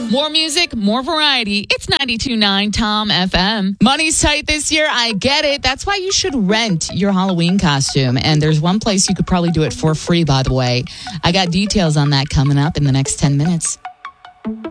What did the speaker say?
More music, more variety. It's 92.9 Tom FM. Money's tight this year. I get it. That's why you should rent your Halloween costume. And there's one place you could probably do it for free, by the way. I got details on that coming up in the next 10 minutes.